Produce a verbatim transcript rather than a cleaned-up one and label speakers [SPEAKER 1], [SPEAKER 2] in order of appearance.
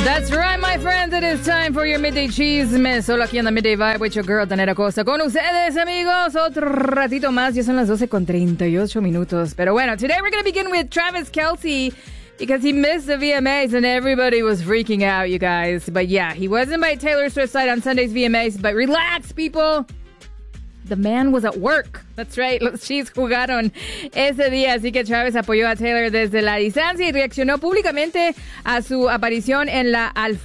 [SPEAKER 1] That's right, my friends. It is time for your Midday Chisme. Solo aquí en la Midday Vibe with your girl, Danera Costa. Con ustedes, amigos. Otro ratito más. Ya son las doce con treinta y ocho minutos. Pero bueno, today we're going to begin with Travis Kelce because he missed the V M As and everybody was freaking out, you guys. But yeah, he wasn't by Taylor Swift's side on Sunday's V M As. But relax, people. The man was at work. That's right. Los Chiefs jugaron ese día, así que Travis apoyó a Taylor desde la distancia y reaccionó públicamente a su aparición en la alfombra.